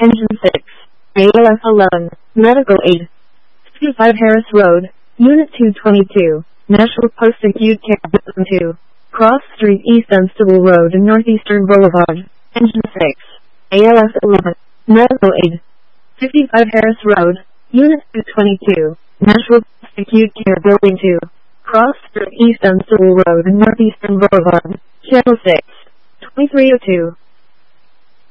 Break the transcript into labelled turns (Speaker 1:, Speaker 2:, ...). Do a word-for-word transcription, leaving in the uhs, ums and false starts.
Speaker 1: Engine six, A L F eleven, Medical Aid. fifty-five Harris Road, Unit two twenty-two, National Post Acute Care Building two, Cross Street East Dunstable Road and Northeastern Boulevard. Engine six, A L F eleven, Medical Aid. fifty-five Harris Road, Unit two twenty-two, National Post Acute Care Building two, Cross Street East Dunstable Road and Northeastern Boulevard. Channel six, twenty-three oh two.